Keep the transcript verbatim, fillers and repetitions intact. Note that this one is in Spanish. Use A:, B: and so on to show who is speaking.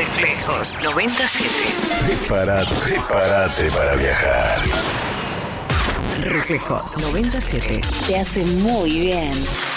A: Reflejos noventa y siete.
B: Prepárate, prepárate para viajar.
A: Reflejos noventa y siete.
C: Te hace muy bien.